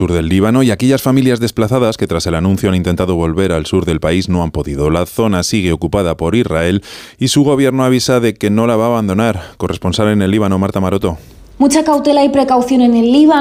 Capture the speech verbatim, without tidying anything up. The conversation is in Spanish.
sur del Líbano, y aquellas familias desplazadas que tras el anuncio han intentado volver al sur del país no han podido. La zona sigue ocupada por Israel y su gobierno avisa de que no la va a abandonar. Corresponsal en el Líbano, Marta Maroto. Mucha cautela y precaución en el Líbano.